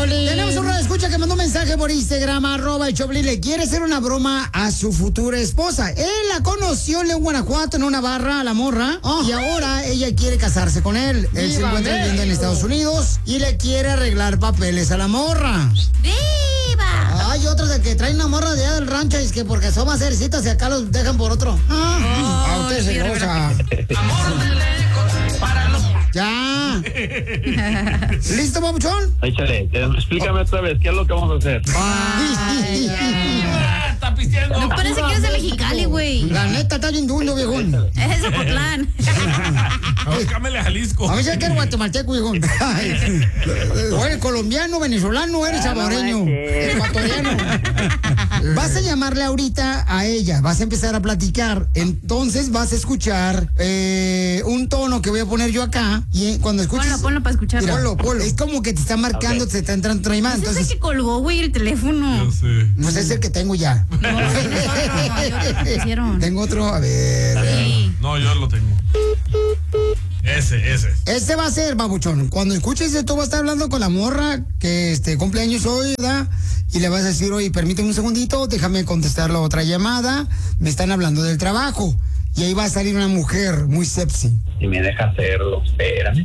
Piolín. Tenemos una escucha que mandó un mensaje por Instagram, @el Choplin. Le quiere hacer una broma a su futura esposa. Él la conoció en León, Guanajuato, en una barra, a la morra. Y ahora ella quiere casarse con él. Él se encuentra viviendo en Estados Unidos y le quiere arreglar papeles a la morra. ¡Viva! Hay otros de que traen una morra de allá del rancho y es que porque son más cercitas y acá los dejan por otro. A usted se goza. Amor de lejos para los... Ya. ¿Listo, papuchón? Échale, explícame otra vez, ¿qué es lo que vamos a hacer? Está pisteando. No parece que eres de Mexicali, güey. La neta está bien duro, viejón. Es de Zapotlán. Cámele a Jalisco. A veces que eres guatemalteco, viejón. O eres colombiano, venezolano, eres salvadoreño, ecuatoriano. Vas a llamarle ahorita a ella, vas a empezar a platicar. Entonces vas a escuchar un tono que voy a poner yo acá. Y cuando escuches... Ponlo para escucharlo. Mira, ponlo. Es como que te está marcando, te está entrando otra llamada. Entonces... Es el que colgó, güey, el teléfono. Yo sé. Pues es el que tengo ya. No, tengo otro, a ver. Sí. No, yo lo tengo. Ese. Este va a ser, babuchón. Cuando escuches esto, vas a estar hablando con la morra que cumpleaños hoy, ¿verdad? Y le vas a decir, oye, permíteme un segundito, déjame contestar la otra llamada. Me están hablando del trabajo. Y ahí va a salir una mujer muy sexy. Si me deja hacerlo, espérame.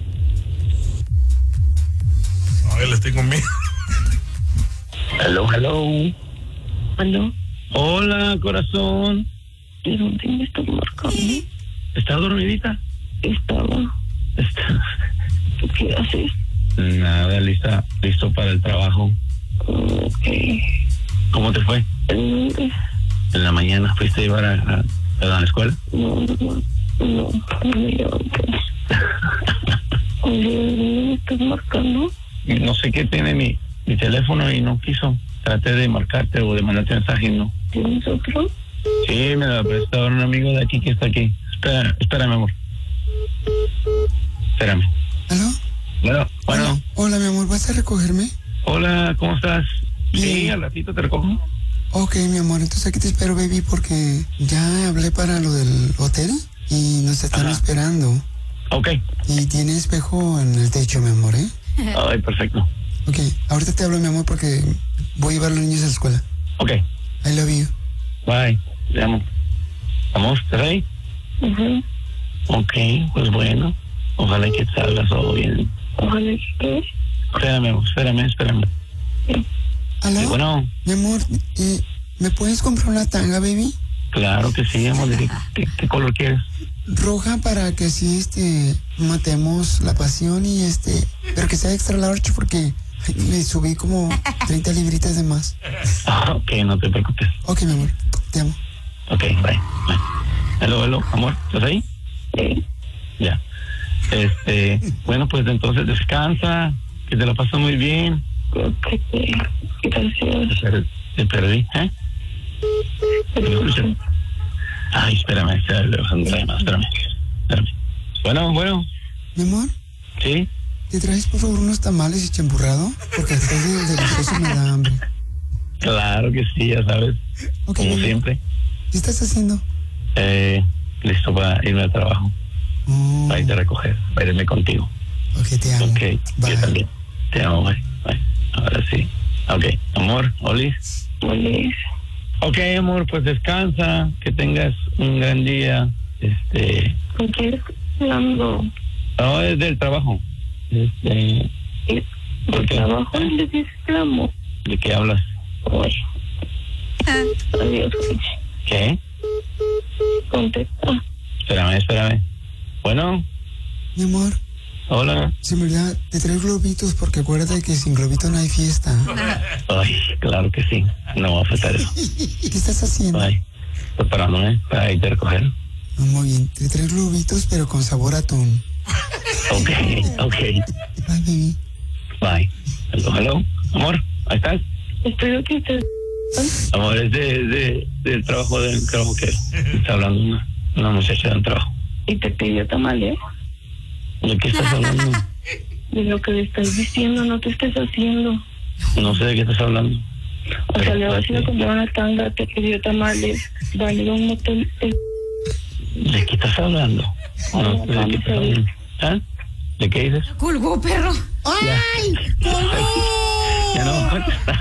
A ver, les tengo miedo. Hello. ¿Aló? Hola, corazón. ¿De dónde me estás marcando? ¿Estás dormidita? Estaba. ¿Qué haces? Nada, listo para el trabajo. Ok. ¿Cómo te fue? En la mañana fuiste a llevar a la escuela. No me levanto. Oye, ¿de dónde me estás marcando? No sé qué tiene mi teléfono y no quiso. Traté de marcarte o de mandarte mensaje y no. ¿Tienes otro? Sí, me lo prestó un amigo de aquí que está aquí. Espérame, amor. Espérame. ¿Aló? Bueno. Hola, mi amor, ¿vas a recogerme? Hola, ¿cómo estás? Bien. Sí, al ratito te recojo. Ok, mi amor, entonces aquí te espero, baby, porque ya hablé para lo del hotel y nos están esperando. Ok. Y tiene espejo en el techo, mi amor, ¿eh? Ay, perfecto. Ok, ahorita te hablo, mi amor, porque voy a llevar a los niños a la escuela. Ok. I love you. Bye. Te amo. ¿Vamos? ¿Estás ahí? Ok, pues bueno. Ojalá que te salga todo bien. Ojalá que... Espérame, amor, espérame. ¿Aló? Sí, bueno. Mi amor, ¿me puedes comprar una tanga, baby? Claro que sí, amor. ¿Qué color quieres? Roja para que así, matemos la pasión y pero que sea extra large porque me subí como 30 libritas de más. Ok, no te preocupes. Ok, mi amor, te amo. Ok, bye. Hello, amor, ¿estás ahí? Sí. Ya. Bueno, pues entonces descansa, que te la pasas muy bien. Ok, gracias. Te perdí, ¿eh? Ay, espérame, espérame. Bueno. Mi amor, ¿Sí? ¿te traes por favor unos tamales y champurrado? Porque después del delicioso me da hambre. Claro que sí, ya sabes. Ok, como baby. siempre. ¿Qué estás haciendo? Listo para irme al trabajo. Para irte a recoger, para irme contigo. Ok, te amo. Ok, Bye. yo también. Te amo, bye. Ahora sí. Ok, amor, Olis. Ok, amor, pues descansa, que tengas un gran día. ¿Con quién estás hablando? No, es del trabajo. ¿Por qué? ¿Trabajo? ¿Le dices que amo? ¿De qué hablas? Oye. Adiós. ¿Qué? Contesta. Espérame. Bueno, Mi amor, hola. se me olvida, te traigo globitos porque acuérdate que sin globito no hay fiesta. Ay, claro que sí. No va a faltar eso. ¿Qué estás haciendo? Bye. Preparándome para irte a recoger. Muy bien, te traigo globitos pero con sabor a atún. Ok. Bye, baby. Bye. Hello. Amor, ¿ahí estás? Espero que estés... Amor, es del trabajo que está hablando una muchacha de un trabajo. ¿Y te pidió tamales? ¿De qué estás hablando? De lo que le estás diciendo, no te estés haciendo. No sé de qué estás hablando. O sea, le vas a ir a comprar una tanga, te pidió tamales, va a ir a un motel. ¿De qué estás hablando? No sé de qué estás hablando. ¿Ah? ¿De qué dices? Colgó, perro. ¡Ay! ¡Colgó!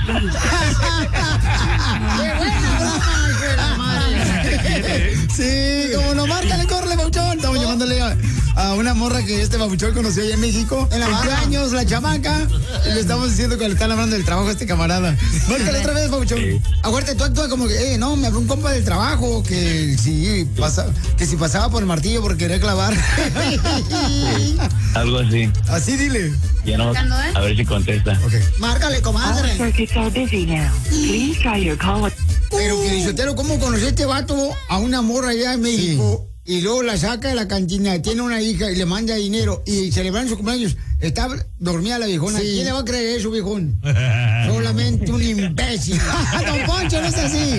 ¡Qué buena broma, hijo de la madre! Sí, como no, márcale, córrele, Papuchón. Estamos llamándole a una morra que este Papuchón conoció allá en México. En la 20 años, la chamaca. Y le estamos diciendo que le están hablando del trabajo a este camarada. Márcale otra vez, Papuchón. Acuérdate, tú actúas como que, no, me habló un compa del trabajo que si pasaba por el martillo porque quería clavar. Algo así. Así dile. Ya no, a ver si contesta. Ok. Márcale, comadre. Circuits are busy now. Please try your call. Pero, Pielichotelo, ¿cómo conoció este vato a una morra allá en México? Y luego la saca de la cantina, tiene una hija y le manda dinero y celebran su cumpleaños. Está dormida la viejona. ¿Quién le va a creer eso, viejón? Solamente un imbécil. Don Poncho, no es así.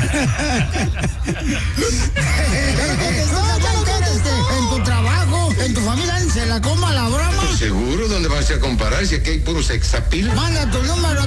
En tu trabajo, en tu familia, se la coma la broma. ¿Seguro? ¿Dónde vas a comparar si aquí hay puro sexapil? Manda tu número